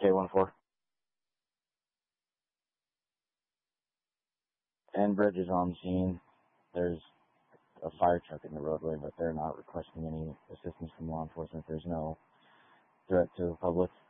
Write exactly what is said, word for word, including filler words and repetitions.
K one four. Enbridge is on scene. There's a fire truck in the roadway, but they're not requesting any assistance from law enforcement. There's no threat to the public.